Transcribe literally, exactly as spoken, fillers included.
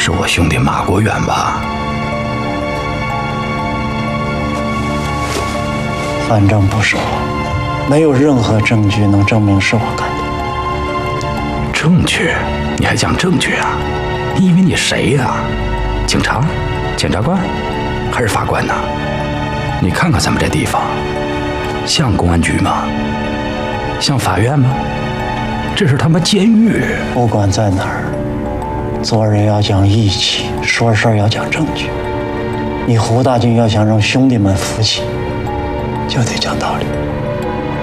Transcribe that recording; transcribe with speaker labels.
Speaker 1: 是我兄弟马国远吧？
Speaker 2: 反正不是我，没有任何证据能证明是我干的。
Speaker 1: 证据？你还讲证据啊？你以为你谁呀、啊？警察、检察官，还是法官呢？你看看咱们这地方，像公安局吗？像法院吗？这是他妈监狱。
Speaker 2: 不管在哪儿，做人要讲义气，说事儿要讲证据。你胡大军要想让兄弟们服气，就得讲道理。